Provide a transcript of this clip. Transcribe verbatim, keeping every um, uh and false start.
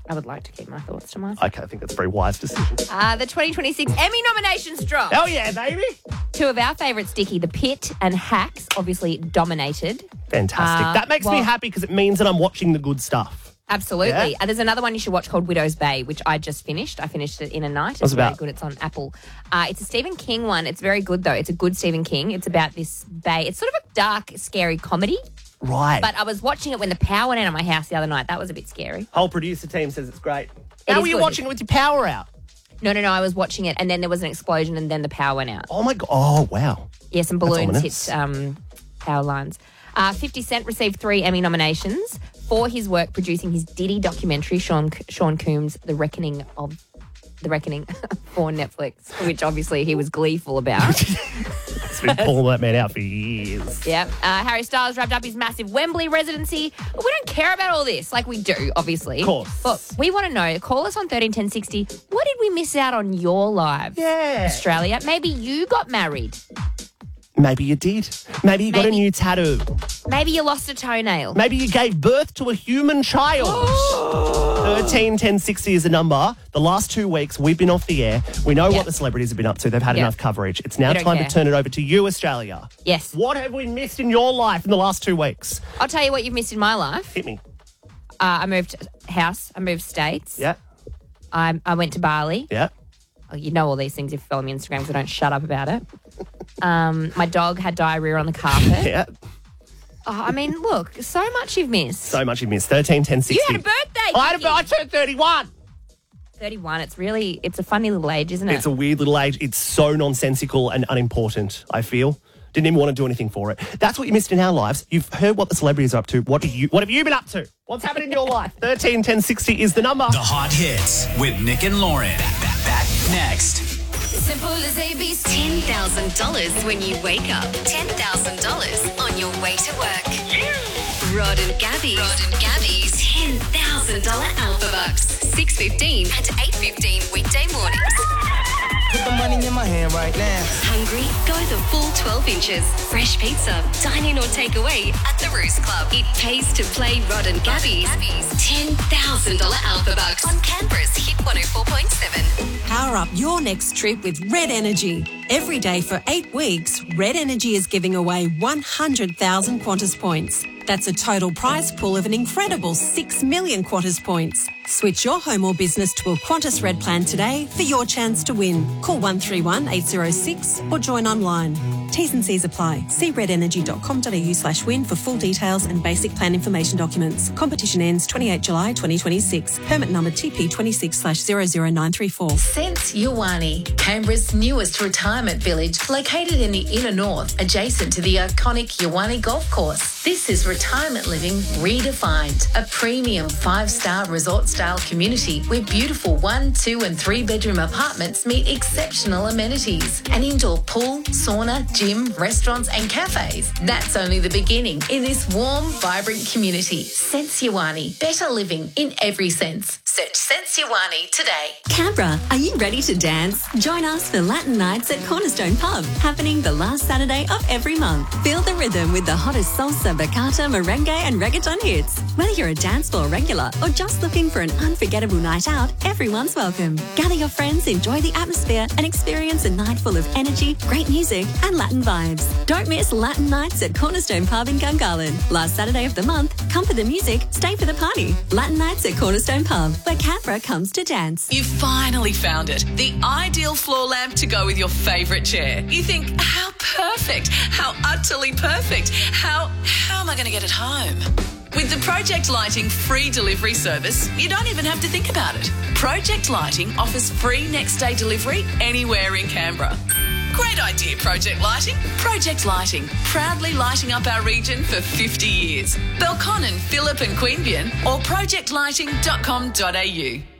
I would like to keep my thoughts to myself. Okay, I think that's a very wise decision. Uh, the twenty twenty-six Emmy nominations dropped. Oh, yeah, baby. Two of our favourites, Dickie, The Pit and Hacks, obviously dominated. Fantastic. Uh, that makes well, me happy because it means that I'm watching the good stuff. Absolutely. Yeah? Uh, there's another one you should watch called Widow's Bay, which I just finished. I finished it in a night. It's What's it very about? good. It's on Apple. Uh, it's a Stephen King one. It's very good, though. It's a good Stephen King. It's about this bay. It's sort of a dark, scary comedy. Right. But I was watching it when the power went out of my house the other night. That was a bit scary. Whole producer team says it's great. It How is were you good. watching it with your power out? No, no, no. I was watching it, and then there was an explosion, and then the power went out. Oh, my God. Oh, wow. Yeah, some balloons ominous. hit um, power lines. Uh, fifty Cent received three Emmy nominations for his work producing his Diddy documentary, Sean Sean Combs' The Reckoning of The Reckoning for Netflix, which obviously he was gleeful about. It's been pulling that man out for years. Yeah. Uh, Harry Styles wrapped up his massive Wembley residency. But we don't care about all this like we do, obviously. Of course. But we want to know. Call us on thirteen ten sixty. What did we miss out on your lives? Yeah. Australia. Maybe you got married. Maybe you did. Maybe you got a Maybe- new tattoo. Maybe you lost a toenail. Maybe you gave birth to a human child. thirteen ten sixty is the number. The last two weeks, we've been off the air. We know Yeah. what the celebrities have been up to. They've had Yeah. enough coverage. It's now We don't time care. to turn it over to you, Australia. Yes. What have we missed in your life in the last two weeks? I'll tell you what you've missed in my life. Hit me. Uh, I moved house. I moved states. Yeah. I, I went to Bali. Yeah. Oh, you know all these things if you follow me on Instagram, so don't shut up about it. Um, my dog had diarrhea on the carpet. Yeah. Oh, I mean, look, so much you've missed. So much you missed. thirteen ten sixty. You had a birthday. I, had a, Dickie. I turned thirty-one. thirty-one. It's really, it's a funny little age, isn't it? It's a weird little age. It's so nonsensical and unimportant, I feel. Didn't even want to do anything for it. That's what you missed in our lives. You've heard what the celebrities are up to. What do you? What have you been up to? What's happened in your life? thirteen ten sixty is the number. The Hot Hits with Nick and Lauren. Back, back, back next. Simple as A B C. ten thousand dollars when you wake up. ten thousand dollars on your way to work. Rod and Gabby. Rod and Gabby's ten thousand dollars Alpha Bucks. six fifteen and eight fifteen weekday mornings. Put the money in my hand right now. Hungry? Go the full twelve inches. Fresh pizza. Dine in or take away at the Roost Club. It pays to play Rod and Gabby's ten thousand dollars Alpha Bucks on Canberra's Hit one oh four point seven. Power up your next trip with Red Energy. Every day for eight weeks, Red Energy is giving away one hundred thousand Qantas points. That's a total prize pool of an incredible six million Qantas points. Switch your home or business to a Qantas Red plan today for your chance to win. Call one three one eight zero six or join online. T's and C's apply. See redenergy.com.au slash win for full details and basic plan information documents. Competition ends twenty-eighth of July twenty twenty-six. Permit number T P twenty-six slash zero zero nine three four. Sense Yawani, Canberra's newest retirement village, located in the inner north, adjacent to the iconic Yawani Golf Course. This is retirement living redefined, a premium five-star resort-style community where beautiful one, two and three-bedroom apartments meet exceptional amenities. An indoor pool, sauna, gym, restaurants and cafes. That's only the beginning in this warm, vibrant community. Sense Yawani, better living in every sense. Search Sense Yawani today. Canberra, are you ready to dance? Join us for Latin Nights at Cornerstone Pub, happening the last Saturday of every month. Feel the rhythm with the hottest salsa, bachata, merengue and reggaeton hits. Whether you're a dance floor regular or just looking for an unforgettable night out, everyone's welcome. Gather your friends, enjoy the atmosphere and experience a night full of energy, great music and Latin vibes. Don't miss Latin Nights at Cornerstone Pub in Gungahlin. Last Saturday of the month, come for the music, stay for the party. Latin Nights at Cornerstone Pub, where Canberra comes to dance. You finally found it. The ideal floor lamp to go with your favourite chair. You think, how perfect, how utterly perfect, how, how am I going to get it home? With the Project Lighting free delivery service, you don't even have to think about it. Project Lighting offers free next day delivery anywhere in Canberra. Great idea, Project Lighting. Project Lighting, proudly lighting up our region for fifty years. Belconnen, Phillip and Queanbeyan or project lighting dot com dot a u.